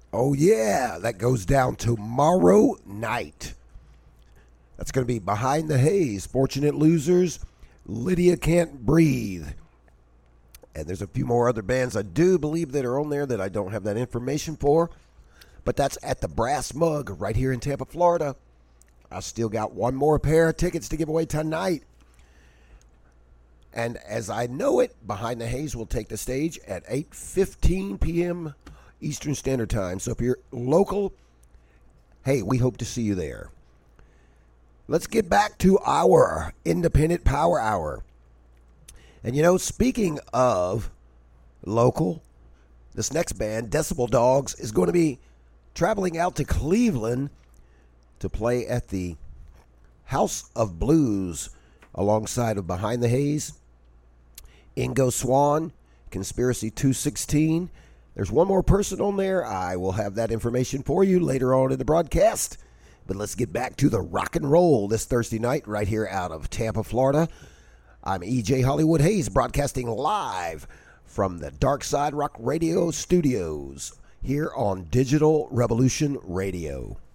Oh, yeah, that goes down tomorrow night. That's going to be Behind the Haze, Fortunate Losers, Lydia Can't Breathe. And there's a few more other bands I do believe that are on there that I don't have that information for. But that's at the Brass Mug right here in Tampa, Florida. I still got one more pair of tickets to give away tonight. And as I know it, Behind the Haze will take the stage at 8:15 p.m. Eastern Standard Time. So if you're local, hey, we hope to see you there. Let's get back to our Independent Power Hour. And you know, speaking of local, this next band, Decibel Dogs, is going to be traveling out to Cleveland to play at the House of Blues alongside of Behind the Haze, Ingo Swan, Conspiracy 216. There's one more person on there. I will have that information for you later on in the broadcast. But let's get back to the rock and roll this Thursday night right here out of Tampa, Florida. I'm E.J. Hollywood Hayes, broadcasting live from the Dark Side Rock Radio studios here on Digital Revolution Radio.